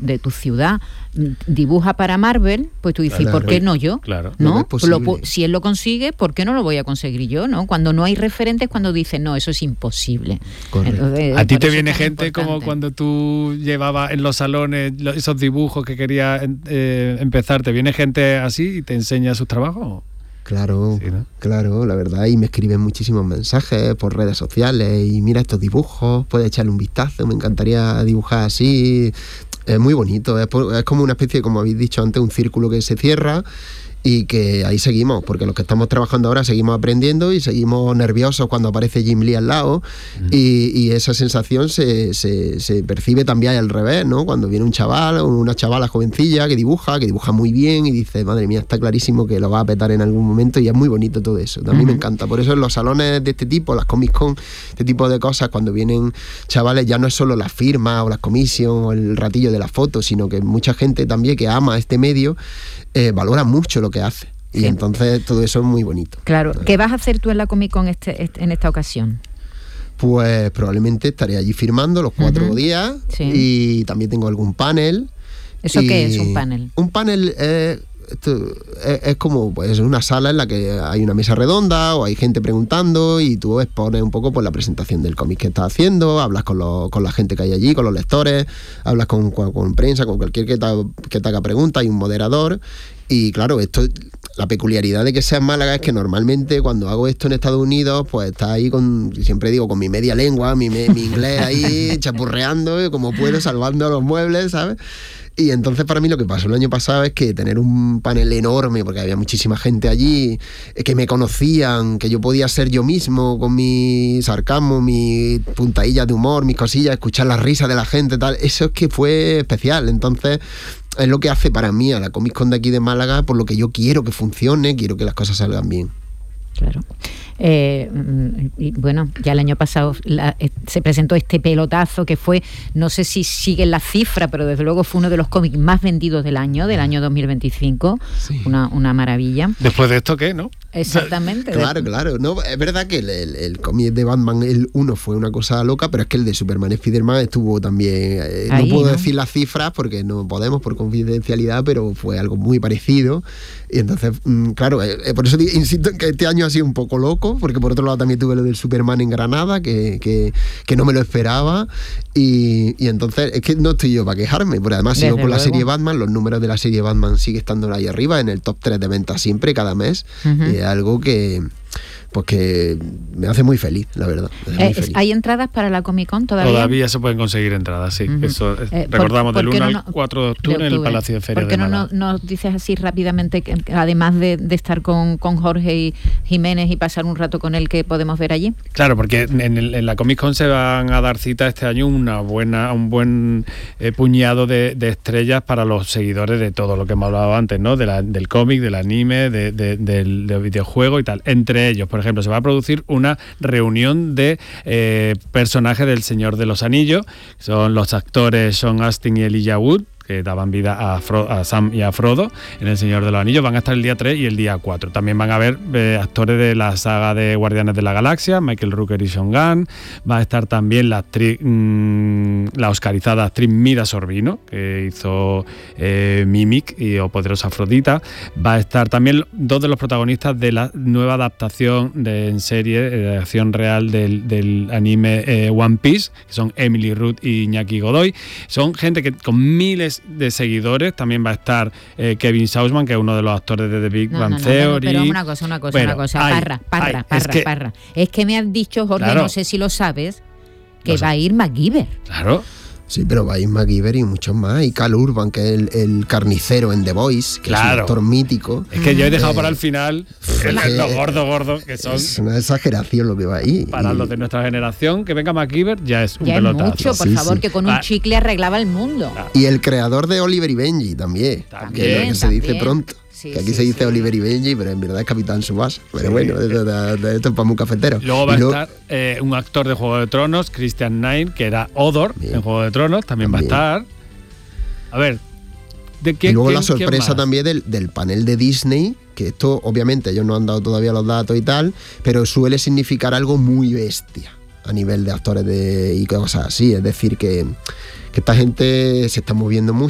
de tu ciudad dibuja para Marvel, pues tú dices, claro, ¿por qué no yo? Claro. ¿No? Si él lo consigue, ¿por qué no lo voy a conseguir yo? ¿No? Cuando no hay referentes, cuando dicen, no, eso es imposible. Entonces, a ti te viene gente como cuando tú llevabas en los salones esos dibujos que querías empezar, ¿te viene gente así y te enseña sus trabajos? Claro, sí, ¿no? Claro, la verdad, y me escriben muchísimos mensajes por redes sociales y mira estos dibujos, puedes echarle un vistazo, me encantaría dibujar así. Es muy bonito, es como una especie, como habéis dicho antes, un círculo que se cierra y que ahí seguimos, porque los que estamos trabajando ahora seguimos aprendiendo y seguimos nerviosos cuando aparece Jim Lee al lado y esa sensación se percibe también al revés, ¿no? Cuando viene un chaval o una chavala jovencilla que dibuja muy bien y dice, madre mía, está clarísimo que lo va a petar en algún momento, y es muy bonito todo eso. A mí me encanta, por eso en los salones de este tipo, las Comic Con, este tipo de cosas, cuando vienen chavales, ya no es solo la firma o las comisiones o el ratillo de la foto, sino que mucha gente también que ama este medio valora mucho lo que hace. Y sí, entonces todo eso es muy bonito. Claro. ¿Qué vas a hacer tú en la Comic Con en esta ocasión? Pues probablemente estaré allí firmando los 4 días, sí, y también tengo algún panel. ¿Eso qué es un panel? Un panel es como pues una sala en la que hay una mesa redonda o hay gente preguntando y tú expones un poco pues la presentación del cómic que estás haciendo, hablas con la gente que hay allí, con los lectores, hablas con prensa, con cualquier que te haga pregunta, hay un moderador. Y claro, la peculiaridad de que sea en Málaga es que normalmente cuando hago esto en Estados Unidos, pues está ahí siempre digo, con mi media lengua, mi inglés ahí chapurreando, como puedo, salvando los muebles, ¿sabes? Y entonces para mí lo que pasó el año pasado es que tener un panel enorme, porque había muchísima gente allí, que me conocían, que yo podía ser yo mismo con mi sarcasmo, mis puntadillas de humor, mis cosillas, escuchar las risas de la gente, tal, eso es que fue especial. Entonces es lo que hace para mí a la Comic Con de aquí de Málaga, por lo que yo quiero que funcione, quiero que las cosas salgan bien. Claro. Y bueno, ya el año pasado se presentó este pelotazo que fue, no sé si sigue la cifra, pero desde luego fue uno de los cómics más vendidos del año 2025. Sí. Una maravilla. ¿Después de esto qué, no? Exactamente. Claro. No, es verdad que el cómic de Batman, el 1 fue una cosa loca, pero es que el de Superman y Spiderman estuvo también... Ahí, no puedo decir las cifras porque no podemos por confidencialidad, pero fue algo muy parecido. Y entonces, claro, por eso insisto en que este año ha sido un poco loco, porque por otro lado también tuve lo del Superman en Granada, que no me lo esperaba, y entonces es que no estoy yo para quejarme, porque además sigo con la serie Batman, los números de la serie Batman sigue estando ahí arriba, en el top 3 de ventas siempre, cada mes, y es algo que me hace muy feliz, la verdad. ¿Hay entradas para la Comic Con todavía? Todavía se pueden conseguir entradas, sí. Eso recordamos del 1 al 4 de octubre en el Palacio de Ferias de Málaga. ¿Por qué no nos dices así rápidamente, que además de estar con Jorge Jiménez y pasar un rato con él, que podemos ver allí? Claro, porque en la Comic Con se van a dar cita este año un buen puñado de estrellas para los seguidores de todo lo que hemos hablado antes, ¿no? Del cómic, del anime, del videojuego y tal. Entre ellos, por ejemplo, se va a producir una reunión de personajes del Señor de los Anillos. Son los actores Sean Astin y Elijah Wood, que daban vida a Sam y a Frodo en El Señor de los Anillos. Van a estar el día 3 y el día 4. También van a haber actores de la saga de Guardianes de la Galaxia, Michael Rooker y Sean Gunn. Va a estar también la oscarizada actriz Mira Sorvino, que hizo Mimic o Poderosa Afrodita. Va a estar también 2 de los protagonistas de la nueva adaptación en serie de acción real del anime One Piece, que son Emily Root y Iñaki Godoy. Son gente que con miles de seguidores. También va a estar Kevin Sausman, que es uno de los actores de The Big Bang Theory. Pero una cosa, Parra. Es que me han dicho, Jorge, claro, no sé si lo sabes, que va a ir MacGyver. Claro. Sí, pero va a ir MacGyver y muchos más. Y Cal Urban, que es el carnicero en The Voice, que claro, es un actor mítico. Es que yo he dejado para el final los gordos que son. Es una exageración lo que va ahí. Para los de nuestra generación, que venga MacGyver ya es un pelotazo. Mucho, por favor, que con un chicle arreglaba el mundo. Y el creador de Oliver y Benji también. Que es lo que se dice pronto. Que aquí se dice Oliver y Benji, pero en verdad es Capitán Tsubasa. Pero bueno, esto es para un cafetero. Luego va a estar un actor de Juego de Tronos, Christian Knight, que era Odor en Juego de Tronos, también va a estar. A ver, ¿de quién? Y luego la sorpresa también del panel de Disney, que esto obviamente ellos no han dado todavía los datos y tal, pero suele significar algo muy bestia a nivel de actores y cosas así. Es decir, que esta gente se está moviendo mucho.